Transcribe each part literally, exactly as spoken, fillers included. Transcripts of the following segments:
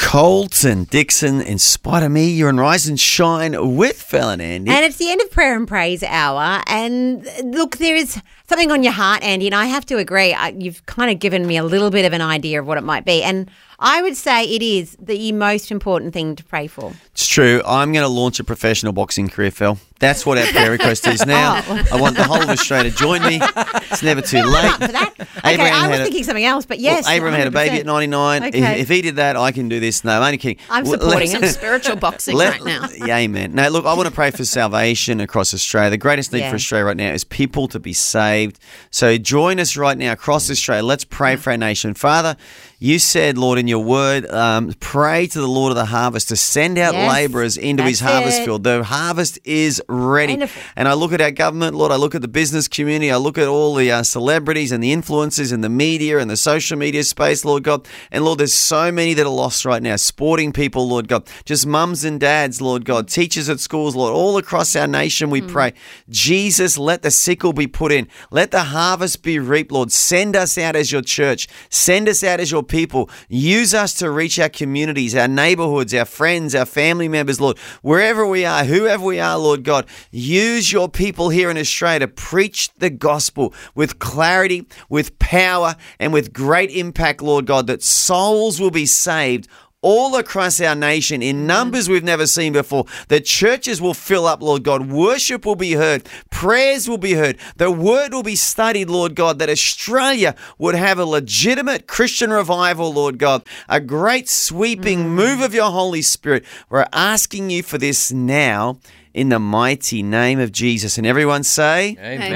Colton Dixon, In Spite of Me, you're on Rise and Shine with Phil and Andy. And it's the end of Prayer and Praise Hour. And look, there is something on your heart, Andy, and I have to agree. I, you've kind of given me a little bit of an idea of what it might be. And I would say it is the most important thing to pray for. It's true. I'm going to launch a professional boxing career, Phil. That's what our prayer request is now. Oh. I want the whole of Australia to join me. It's never too late. For that? Okay, Abraham I was had a- thinking something else, but yes. Well, Abraham had a baby at ninety-nine. Okay. If, if he did that, I can do this. No, I'm only kidding. I'm Well, supporting let's- him. Spiritual boxing Let- right now. Yeah, amen. No, look, I want to pray for salvation across Australia. The greatest need Yeah. for Australia right now is people to be saved. So join us right now across Australia. Let's pray for our nation. Father, you said, Lord, in your word, um, pray to the Lord of the harvest to send out Yes, labourers into his that's harvest it. field. The harvest is ready. Wonderful. And I look at our government, Lord, I look at the business community, I look at all the uh, celebrities and the influencers and the media and the social media space, Lord God. And Lord, there's so many that are lost right now. Sporting people, Lord God. Just mums and dads, Lord God. Teachers at schools, Lord. All across our nation we pray. Jesus, let the sickle be put in. Let the harvest be reaped, Lord. Send us out as your church. Send us out as your people. Use us to reach our communities, our neighborhoods, our friends, our family members, Lord. Wherever we are, whoever we are, Lord God, use your people here in Australia to preach the gospel with clarity, with power, and with great impact, Lord God, that souls will be saved all across our nation in numbers we've never seen before. The churches will fill up, Lord God. Worship will be heard. Prayers will be heard. The word will be studied, Lord God, that Australia would have a legitimate Christian revival, Lord God. A great sweeping move of your Holy Spirit. We're asking you for this now in the mighty name of Jesus. And everyone say,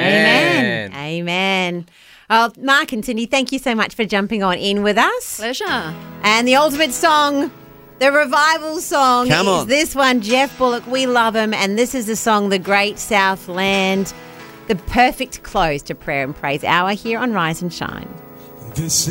Amen. Amen. Oh, Mark and Cindy, thank you so much for jumping on in with us. Pleasure. And the ultimate song, the revival song, Come is on. this one, Jeff Bullock. We love him. And this is the song, The Great South Land, the perfect close to Prayer and Praise Hour here on Rise and Shine. This